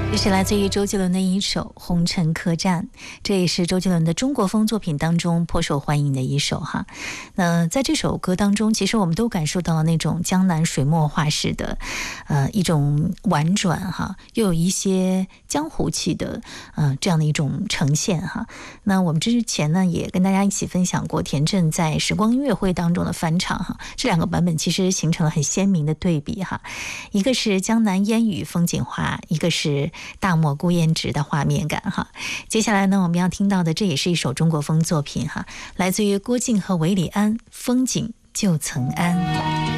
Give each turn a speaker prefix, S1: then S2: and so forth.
S1: 这是来自于周杰伦的一首《红尘客栈》，这也是周杰伦的中国风作品当中颇受欢迎的一首哈。那在这首歌当中，其实我们都感受到了那种江南水墨画式的一种婉转哈，又有一些江湖气的这样的一种呈现哈。那我们之前呢也跟大家一起分享过田震在时光音乐会当中的翻唱哈，这两个版本其实形成了很鲜明的对比哈，一个是江南烟雨风景画，一个是大漠孤烟直的画面感哈。接下来呢，我们要听到的这也是一首中国风作品哈，来自于郭靖和韦礼安，《风景旧曾谙》。